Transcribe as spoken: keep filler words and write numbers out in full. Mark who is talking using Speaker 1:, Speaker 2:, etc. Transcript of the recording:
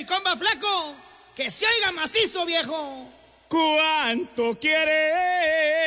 Speaker 1: mi compa flaco. Que se oiga macizo, viejo.
Speaker 2: ¿Cuánto quieres